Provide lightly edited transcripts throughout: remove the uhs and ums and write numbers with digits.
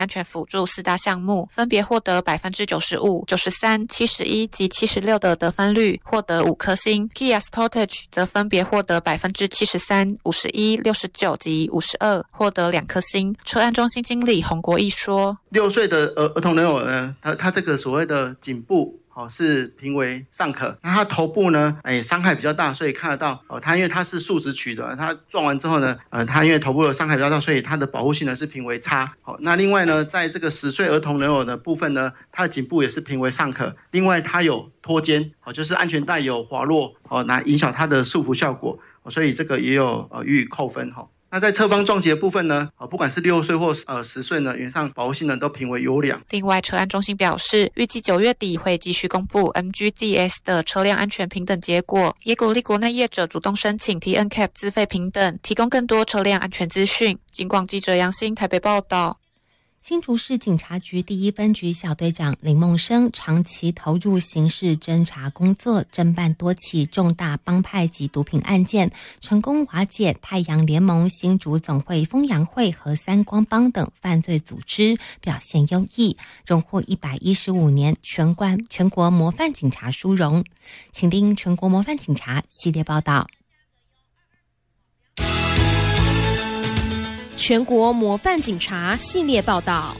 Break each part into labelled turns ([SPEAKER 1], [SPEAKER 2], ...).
[SPEAKER 1] 安全辅助4大项目，分别获得 95%、93%、71%及76%的得分率，获得5颗星。Kia Sportage 则分别获得 73%、51%、69%及52%，获得2颗星。车安中心经理洪国义说
[SPEAKER 2] ，6岁的儿童人偶呢，他这个所谓的颈部是评为尚可，那他头部呢，伤害比较大，所以看得到他因为他是竖直取的，他撞完之后呢，他因为头部的伤害比较大，所以他的保护性呢是评为差。那另外呢，在这个10岁儿童人偶的部分呢，他的颈部也是评为尚可，另外他有脱肩，就是安全带有滑落，来影响他的束缚效果，所以这个也有予以扣分。那在侧方撞击的部分呢，不管是6岁或10岁呢，原上保护性呢都评为优良。
[SPEAKER 1] 另外，车安中心表示，预计9月底会继续公布 MGDS 的车辆安全评等结果，也鼓励国内业者主动申请 TNCAP 自费评等，提供更多车辆安全资讯。警广记者杨欣台北报道。
[SPEAKER 3] 新竹市警察局第1分局小队长林梦生长期投入刑事侦查工作，侦办多起重大帮派及毒品案件，成功瓦解太阳联盟、新竹总会、丰阳会和三光帮等犯罪组织，表现优异，荣获115年全国模范警察殊荣。请听全国模范警察系列报道。
[SPEAKER 4] 全国模范警察系列报道。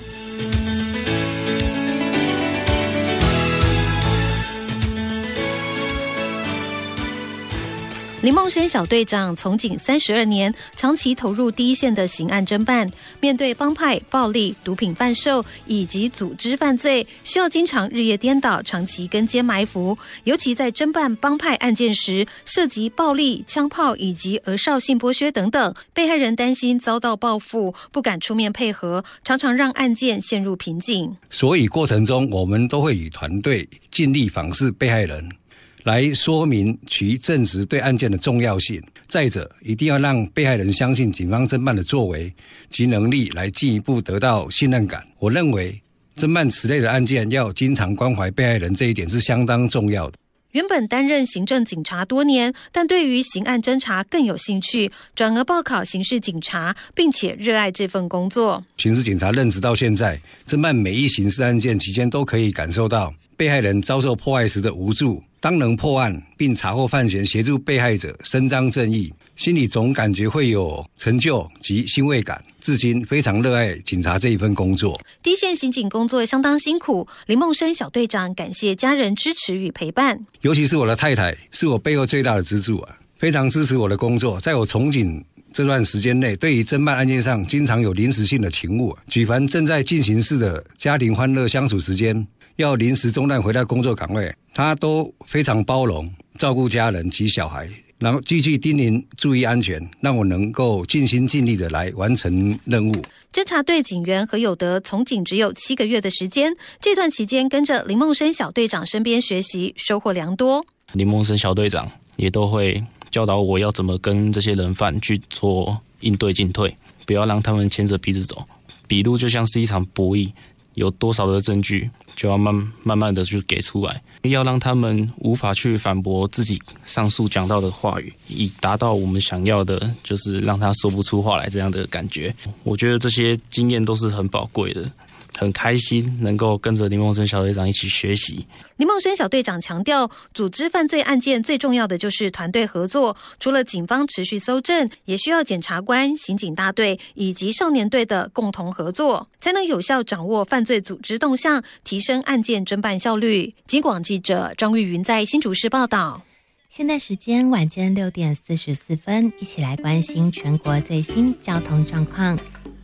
[SPEAKER 4] 林梦生小队长从警32年，长期投入第一线的刑案侦办。面对帮派、暴力、毒品贩售以及组织犯罪，需要经常日夜颠倒，长期跟监埋伏。尤其在侦办帮派案件时，涉及暴力、枪炮以及儿少性剥削等等，被害人担心遭到报复，不敢出面配合，常常让案件陷入瓶颈。
[SPEAKER 5] 所以过程中，我们都会与团队尽力访视被害人，来说明其证实对案件的重要性。再者，一定要让被害人相信警方侦办的作为及能力，来进一步得到信任感。我认为侦办此类的案件要经常关怀被害人，这一点是相当重要的。
[SPEAKER 4] 原本担任行政警察多年，但对于刑案侦查更有兴趣，转而报考刑事警察，并且热爱这份工作。
[SPEAKER 5] 刑事警察任职到现在，侦办每一刑事案件期间，都可以感受到被害人遭受迫害时的无助。当能破案并查获犯嫌，协助被害者伸张正义，心里总感觉会有成就及欣慰感。至今非常热爱警察这一份工作。
[SPEAKER 4] 第一线刑警工作相当辛苦，林梦生小队长感谢家人支持与陪伴，
[SPEAKER 5] 尤其是我的太太，是我背后最大的支柱非常支持我的工作。在我从警这段时间内，对于侦办案件上经常有临时性的勤务，举凡正在进行式的家庭欢乐相处时间，要临时中断回到工作岗位，他都非常包容，照顾家人及小孩，然后继续叮咛注意安全，让我能够尽心尽力的来完成任务。
[SPEAKER 4] 侦查队警员何有德从警只有7个月的时间，这段期间跟着林梦生小队长身边学习，收获良多。
[SPEAKER 6] 林梦生小队长也都会教导我要怎么跟这些人犯去做应对进退，不要让他们牵着鼻子走。笔录就像是一场博弈，有多少的证据就要慢慢的去给出来，要让他们无法去反驳自己上述讲到的话语，以达到我们想要的，就是让他说不出话来这样的感觉。我觉得这些经验都是很宝贵的，很开心能够跟着林梦生小队长一起学习。
[SPEAKER 4] 林梦生小队长强调，组织犯罪案件最重要的就是团队合作，除了警方持续搜证，也需要检察官、刑警大队以及少年队的共同合作，才能有效掌握犯罪组织动向，提升案件侦办效率。警广记者张玉云在新竹市报道。
[SPEAKER 3] 现在时间晚间6点44分，一起来关心全国最新交通状况。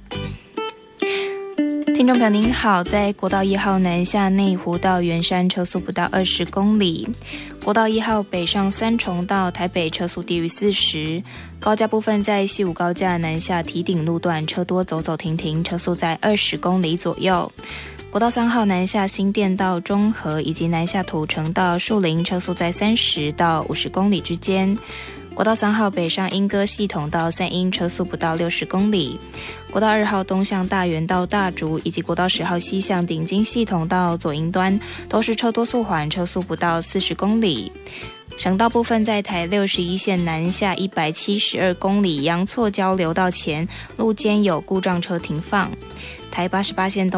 [SPEAKER 7] 听众朋友您好，在国道1号南下内湖到圆山车速不到20公里，国道1号北上三重到台北车速低于40，高架部分在西武高架南下堤顶路段车多走走停停，车速在20公里左右。国道3号南下新店到中和以及南下土城到树林，车速在30到50公里之间。国道3号北上莺歌系统到三鶯，车速不到60公里。国道2号东向大园到大竹，以及国道10号西向顶金系统到左营端，都是车多速缓，车速不到40公里。省道部分在台61线南下172公里，阳错交流道前路肩有故障车停放。 台88线